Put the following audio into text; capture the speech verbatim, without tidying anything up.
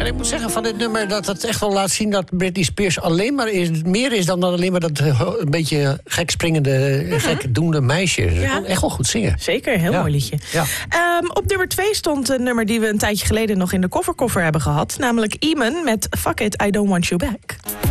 En ik moet zeggen van dit nummer dat het echt wel laat zien dat Britney Spears alleen maar is, meer is dan alleen maar dat uh, een beetje gek springende, uh-huh. gek doende meisje. Ze ja. kan echt wel goed zingen. Zeker, heel ja. mooi liedje. Ja. Um, op nummer twee stond een nummer die we een tijdje geleden nog in de coverkoffer hebben gehad. Namelijk Iman met Fuck It, I Don't Want You Back.